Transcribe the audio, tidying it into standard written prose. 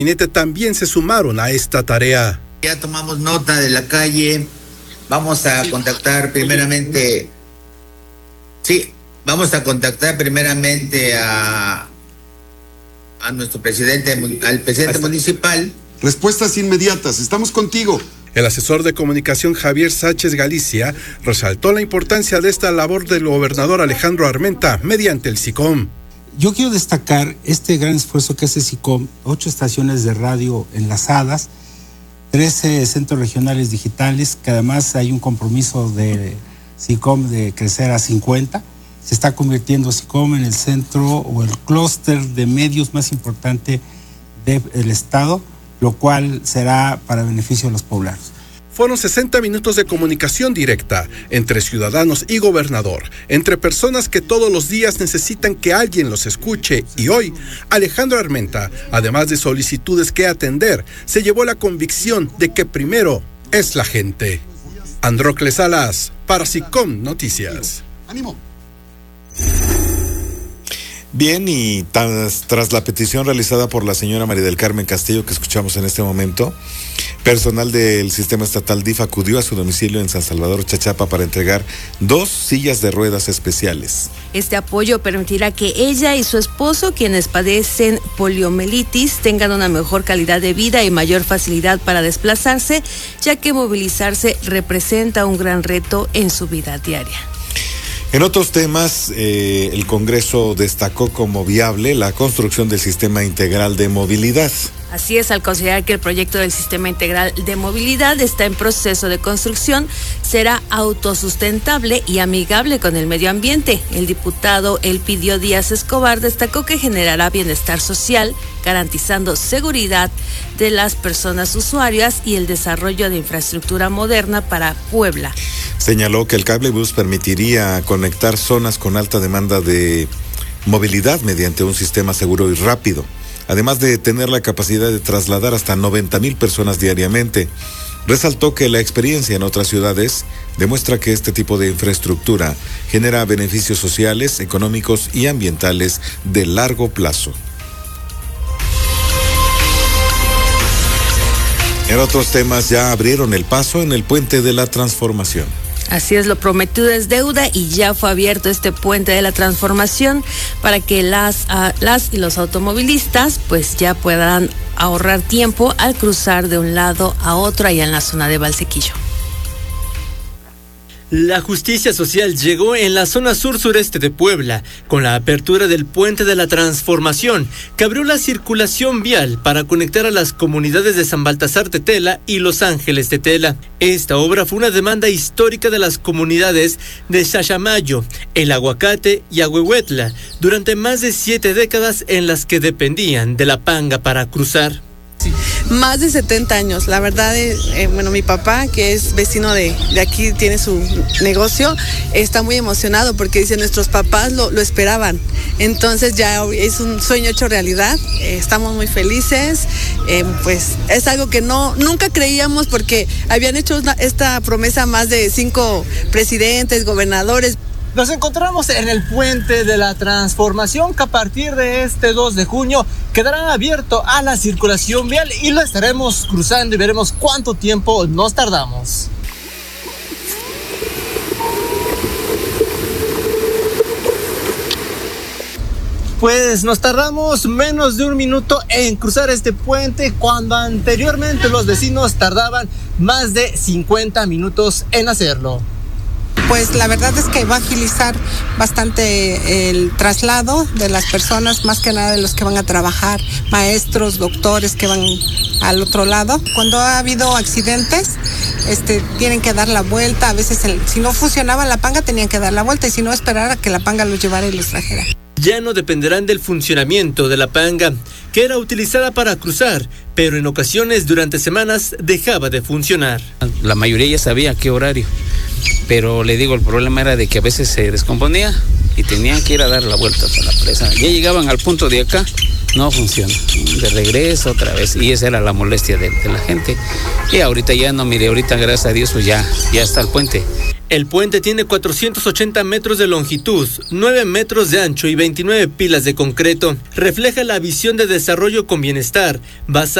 También se sumaron a esta tarea. Ya tomamos nota de la calle, vamos a contactar primeramente, a nuestro presidente, al presidente municipal. Respuestas inmediatas, estamos contigo. El asesor de comunicación Javier Sánchez Galicia resaltó la importancia de esta labor del gobernador Alejandro Armenta mediante el SICOM. Yo quiero destacar este gran esfuerzo que hace SICOM, 8 estaciones de radio enlazadas, 13 centros regionales digitales, que además hay un compromiso de SICOM de crecer a 50. Se está convirtiendo SICOM en el centro o el clúster de medios más importante del Estado, lo cual será para beneficio de los poblanos. Fueron 60 minutos de comunicación directa entre ciudadanos y gobernador, entre personas que todos los días necesitan que alguien los escuche, y hoy Alejandro Armenta, además de solicitudes que atender, se llevó la convicción de que primero es la gente. Andrócles Salas, para SICOM Noticias. ¡Ánimo! Bien, y tras la petición realizada por la señora María del Carmen Castillo, que escuchamos en este momento, personal del sistema estatal DIF acudió a su domicilio en San Salvador, Chachapa, para entregar 2 sillas de ruedas especiales. Este apoyo permitirá que ella y su esposo, quienes padecen poliomielitis, tengan una mejor calidad de vida y mayor facilidad para desplazarse, ya que movilizarse representa un gran reto en su vida diaria. En otros temas, el Congreso destacó como viable la construcción del Sistema Integral de Movilidad. Así es, al considerar que el proyecto del Sistema Integral de Movilidad está en proceso de construcción, será autosustentable y amigable con el medio ambiente. El diputado Elpidio Díaz Escobar destacó que generará bienestar social, garantizando seguridad de las personas usuarias y el desarrollo de infraestructura moderna para Puebla. Señaló que el cablebús permitiría conectar zonas con alta demanda de movilidad mediante un sistema seguro y rápido, además de tener la capacidad de trasladar hasta 90,000 personas diariamente. Resaltó que la experiencia en otras ciudades demuestra que este tipo de infraestructura genera beneficios sociales, económicos y ambientales de largo plazo. En otros temas, ya abrieron el paso en el Puente de la Transformación. Así es, lo prometido es deuda y ya fue abierto este Puente de la Transformación para que las y los automovilistas pues ya puedan ahorrar tiempo al cruzar de un lado a otro allá en la zona de Valsequillo. La justicia social llegó en la zona sur-sureste de Puebla con la apertura del Puente de la Transformación, que abrió la circulación vial para conectar a las comunidades de San Baltasar Tetela y Los Ángeles Tetela. Esta obra fue una demanda histórica de las comunidades de Xaxamayo, El Aguacate y Ahuehuetla durante más de 7 décadas en las que dependían de la panga para cruzar. Más de 70 años, la verdad, mi papá, que es vecino de aquí, tiene su negocio, está muy emocionado porque dice, nuestros papás lo esperaban, entonces ya es un sueño hecho realidad, estamos muy felices, pues es algo que nunca creíamos porque habían hecho esta promesa más de 5 presidentes, gobernadores. Nos encontramos en el Puente de la Transformación, que a partir de este 2 de junio quedará abierto a la circulación vial y lo estaremos cruzando y veremos cuánto tiempo nos tardamos. Pues nos tardamos menos de 1 minuto en cruzar este puente, cuando anteriormente los vecinos tardaban más de 50 minutos en hacerlo. Pues la verdad es que va a agilizar bastante el traslado de las personas, más que nada de los que van a trabajar, maestros, doctores que van al otro lado. Cuando ha habido accidentes, tienen que dar la vuelta. A veces, si no funcionaba la panga, tenían que dar la vuelta, y si no, esperar a que la panga los llevara y los trajera. Ya no dependerán del funcionamiento de la panga, que era utilizada para cruzar, pero en ocasiones durante semanas dejaba de funcionar. La mayoría ya sabía qué horario, pero le digo, el problema era de que a veces se descomponía y tenían que ir a dar la vuelta a la presa. Ya llegaban al punto de acá, no funciona, de regreso otra vez, y esa era la molestia de la gente. Y ahorita ya no, mire, ahorita gracias a Dios pues ya está el puente. El puente tiene 480 metros de longitud, 9 metros de ancho y 29 pilas de concreto. Refleja la visión de desarrollo con bienestar, basada